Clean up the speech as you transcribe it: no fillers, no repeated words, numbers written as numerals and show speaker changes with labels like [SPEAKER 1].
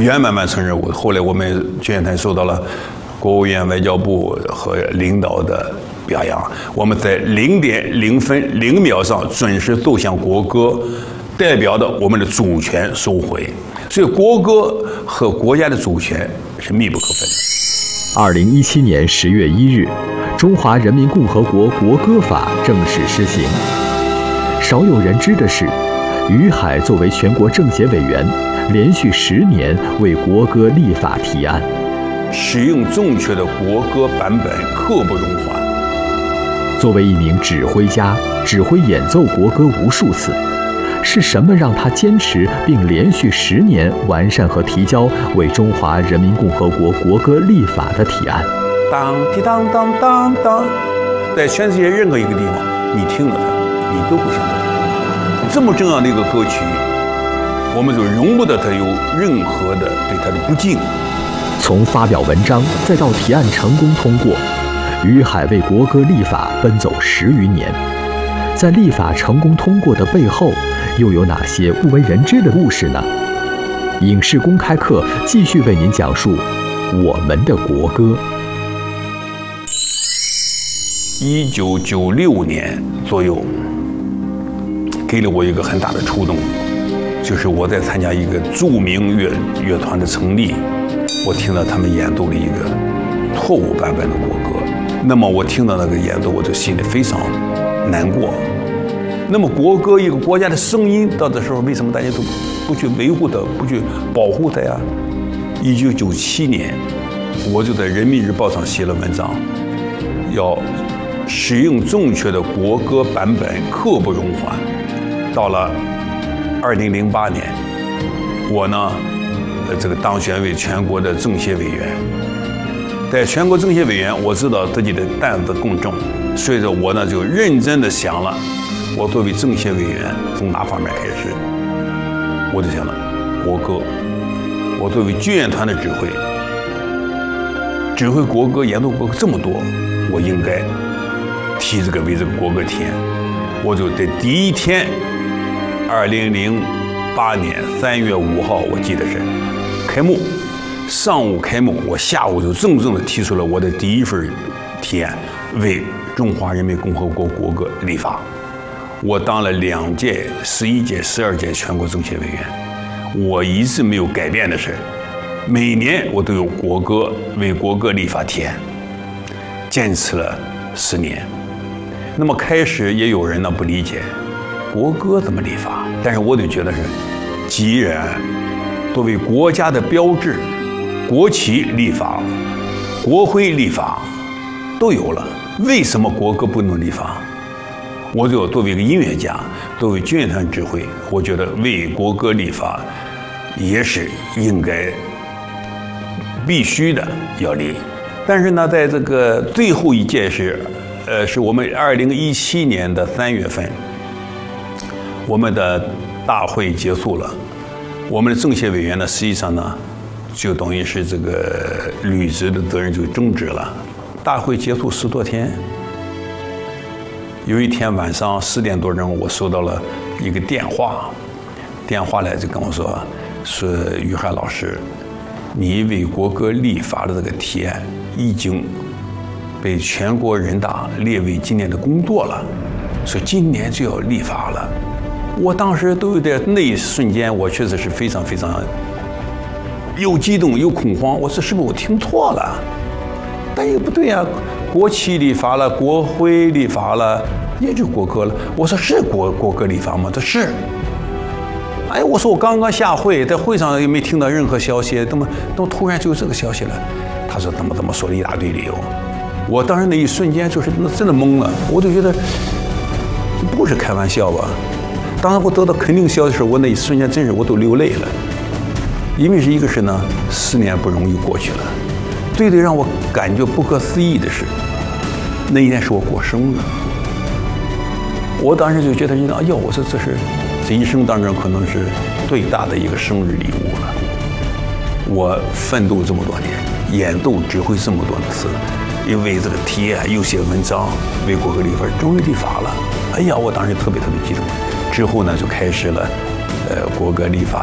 [SPEAKER 1] 圆满完成任务。后来我们军乐团受到了国务院、外交部和领导的表扬，我们在0.0上准时奏响国歌，代表的我们的主权收回。所以国歌和国家的主权是密不可分的。
[SPEAKER 2] 2017年10月1日，中华人民共和国国歌法正式施行。少有人知的是，于海作为全国政协委员，连续10年为国歌立法提案。
[SPEAKER 1] 使用正确的国歌版本刻不容缓。
[SPEAKER 2] 作为一名指挥家，指挥演奏国歌无数次，是什么让他坚持并连续10年完善和提交为中华人民共和国国歌立法的提案？
[SPEAKER 1] 当滴当当当当，在全世界任何一个地方，你听了它，你都不想到。这么重要的一个歌曲，我们就容不得它有任何的对它的不敬。
[SPEAKER 2] 从发表文章再到提案成功通过，于海为国歌立法奔走10余年。在立法成功通过的背后，又有哪些不为人知的故事呢？影视公开课继续为您讲述我们的国歌。
[SPEAKER 1] 1996年左右，给了我一个很大的触动，就是我在参加一个著名乐团的成立，我听到他们演奏了一个错误版本的国歌。那么我听到那个演奏，我就心里非常难过。那么国歌一个国家的声音，到这时候为什么大家都不去维护它，不去保护它呀？1997年，我就在《人民日报》上写了文章，要使用正确的国歌版本刻不容缓。到了2008年，我呢，这个当选为全国的政协委员。在全国政协委员，我知道自己的担子更重，所以说我呢就认真的想了，我作为政协委员从哪方面开始？我就想了国歌。我作为军乐团的指挥国歌、演奏国歌这么多，我应该为这个国歌提案。我就在第一天，2008年3月5号，我记得是开幕，上午开幕，我下午就郑重地提出了我的第一份提案，为中华人民共和国国歌立法。我当了2届、11届、12届全国政协委员，我一直没有改变的是，每年我都有为国歌立法提案，坚持了10年。那么开始也有人呢不理解，国歌怎么立法？但是我就觉得是，既然作为国家的标志，国旗立法、国徽立法都有了，为什么国歌不能立法？我就作为一个音乐家，作为军乐团指挥，我觉得为国歌立法也是应该必须的要立。但是呢，在这个最后一届是我们2017年的3月份，我们的大会结束了，我们的政协委员呢，实际上呢，就等于是这个履职的责任就终止了。大会结束10多天，有一天晚上10点多钟，我收到了一个电话来就跟我说于海老师，你为国歌立法的这个提案已经被全国人大列为今年的工作了，说今年就要立法了。我当时都有点，那一瞬间我确实是非常非常又激动又恐慌，我说是不是我听错了？但也不对呀，国旗立法了，国徽立法了，也就国歌了。我说是国歌立法吗？他是。哎，我说我刚刚下会，在会上也没听到任何消息，怎么突然就有这个消息了？他说怎么说了一大堆理由。我当时那一瞬间就是真的懵了，我就觉得不是开玩笑吧。当时我得到肯定消息的时候，我那一瞬间真是我都流泪了。因为一个是呢，10年不容易过去了。最让我感觉不可思议的是，那一天是我过生日。我当时就觉得，哎呦，我说这一生当中可能是最大的一个生日礼物了。我奋斗这么多年，演奏指挥这么多次，因为这个提案又写文章，为国歌立法，终于立法了。哎呀，我当时特别激动。之后呢，就开始了国歌立法